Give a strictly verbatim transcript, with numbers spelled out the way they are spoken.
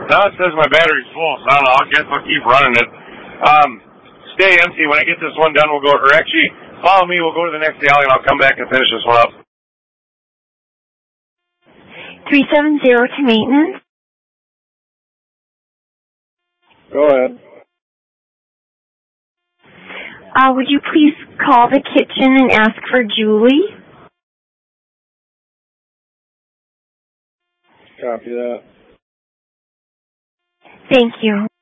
Now it says my battery's full, so I don't know. I guess I'll keep running it. Um, stay empty. When I get this one done, we'll go, or actually, follow me. We'll go to the next alley, and I'll come back and finish this one up. three seven zero to maintenance. Go ahead. Uh, would you please call the kitchen and ask for Julie? Copy that. Thank you.